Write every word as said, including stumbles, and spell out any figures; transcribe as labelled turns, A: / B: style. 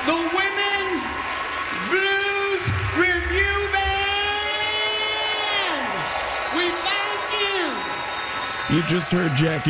A: the Women Blues Review Band. We thank you.
B: You just heard Jackie